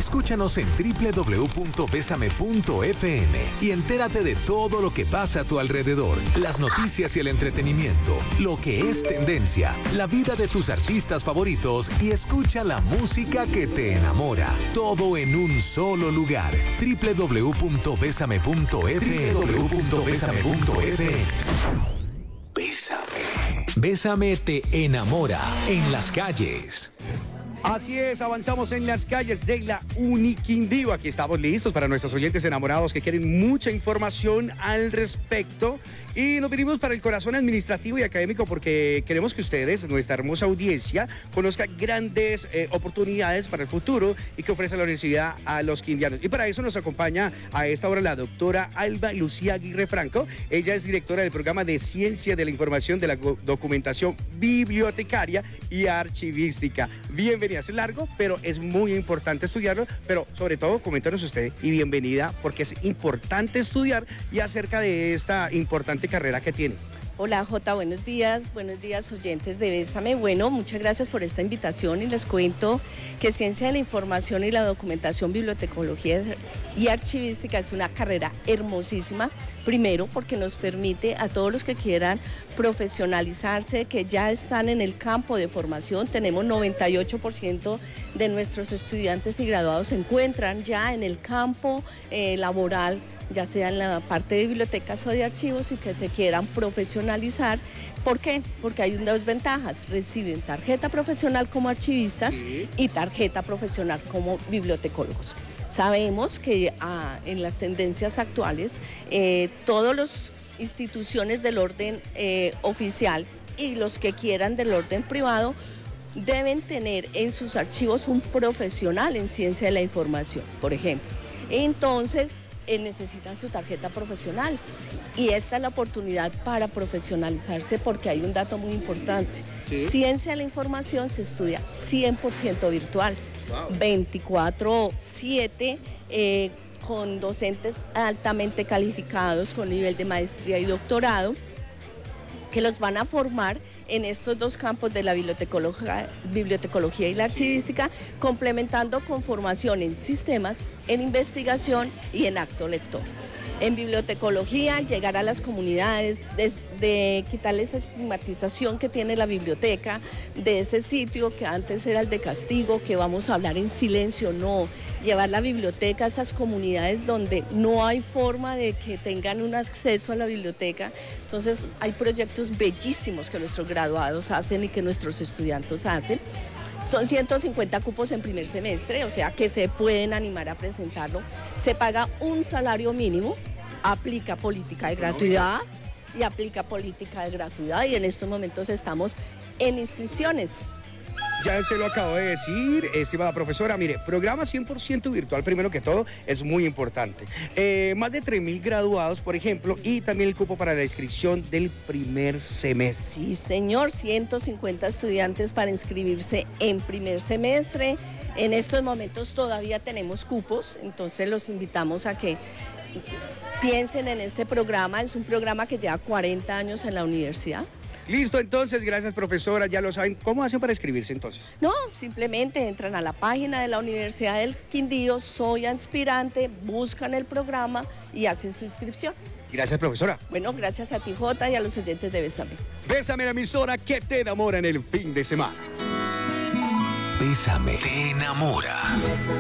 Escúchanos en www.besame.fm y entérate de todo lo que pasa a tu alrededor, las noticias y el entretenimiento, lo que es tendencia, la vida de tus artistas favoritos y escucha la música que te enamora. Todo en un solo lugar. www.besame.fm. Bésame. Bésame te enamora en las calles. Así es, avanzamos en las calles de la Uniquindío. Aquí estamos listos para nuestros oyentes enamorados que quieren mucha información al respecto. Y nos venimos para el corazón administrativo y académico porque queremos que ustedes, nuestra hermosa audiencia, conozca grandes oportunidades para el futuro y que ofrece la universidad a los quindianos. Y para eso nos acompaña a esta hora la doctora Alba Lucía Aguirre Franco. Ella es directora del programa de Ciencia de la Información de la Documentación Bibliotecaria y Archivística. Bienvenida, es largo, pero es muy importante estudiarlo, pero sobre todo coméntanos usted y bienvenida porque es importante estudiar y acerca de esta importante carrera que tiene. Hola Jota, buenos días oyentes de Bésame. Bueno, muchas gracias por esta invitación y les cuento que Ciencia de la Información y la Documentación, Bibliotecología y Archivística es una carrera hermosísima, primero porque nos permite a todos los que quieran profesionalizarse, que ya están en el campo de formación, tenemos 98% de nuestros estudiantes y graduados se encuentran ya en el campo laboral, ya sea en la parte de bibliotecas o de archivos y que se quieran profesionalizar. ¿Por qué? Porque hay dos ventajas, reciben tarjeta profesional como archivistas y tarjeta profesional como bibliotecólogos. Sabemos que en las tendencias actuales todas las instituciones del orden oficial y los que quieran del orden privado deben tener en sus archivos un profesional en ciencia de la información, por ejemplo. Entonces, necesitan su tarjeta profesional y esta es la oportunidad para profesionalizarse porque hay un dato muy importante. ¿Sí? Ciencia de la información se estudia 100% virtual, wow. 24/7, con docentes altamente calificados con nivel de maestría y doctorado que los van a formar en estos dos campos de la bibliotecología y la archivística, complementando con formación en sistemas, en investigación y en acto lector. En bibliotecología, llegar a las comunidades, de quitarles esa estigmatización que tiene la biblioteca, de ese sitio que antes era el de castigo, que vamos a hablar en silencio, no. Llevar la biblioteca a esas comunidades donde no hay forma de que tengan un acceso a la biblioteca. Entonces, hay proyectos bellísimos que nuestros graduados hacen y que nuestros estudiantes hacen. Son 150 cupos en primer semestre, o sea que se pueden animar a presentarlo. Se paga un salario mínimo, aplica política de gratuidad y en estos momentos estamos en inscripciones. Ya se lo acabo de decir, estimada profesora. Mire, programa 100% virtual, primero que todo, es muy importante. Más de 3.000 graduados, por ejemplo, y también el cupo para la inscripción del primer semestre. Sí, señor, 150 estudiantes para inscribirse en primer semestre. En estos momentos todavía tenemos cupos, entonces los invitamos a que piensen en este programa. Es un programa que lleva 40 años en la universidad. Listo, entonces, gracias profesora, ya lo saben. ¿Cómo hacen para inscribirse entonces? No, simplemente entran a la página de la Universidad del Quindío, soy aspirante, buscan el programa y hacen su inscripción. Gracias, profesora. Bueno, gracias a ti, Jota, y a los oyentes de Bésame. Bésame, la emisora que te enamora en el fin de semana. Bésame te enamora.